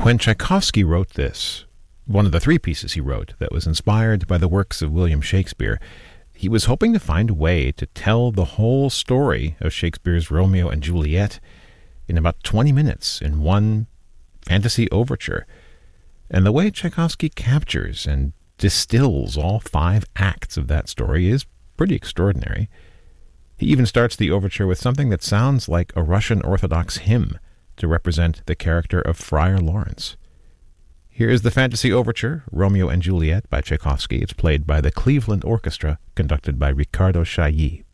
When Tchaikovsky wrote this, one of the three pieces he wrote that was inspired by the works of William Shakespeare, he was hoping to find a way to tell the whole story of Shakespeare's Romeo and Juliet in about 20 minutes in one fantasy overture. And the way Tchaikovsky captures and distills all 5 acts of that story is pretty extraordinary. He even starts the overture with something that sounds like a Russian Orthodox hymn to represent the character of Friar Lawrence. Here is the fantasy overture, Romeo and Juliet by Tchaikovsky. It's played by the Cleveland Orchestra, conducted by Ricardo Chailly.